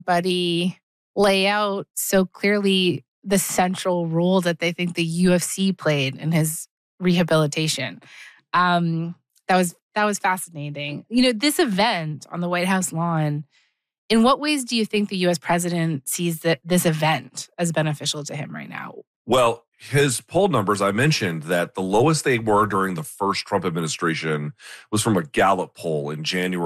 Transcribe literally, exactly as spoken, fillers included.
Buddy lay out so clearly the central role that they think the U F C played in his rehabilitation. Um, that was that was fascinating. You know, this event on the White House lawn, in what ways do you think the U S president sees that this event as beneficial to him right now? Well, his poll numbers, I mentioned that the lowest they were during the first Trump administration was from a Gallup poll in January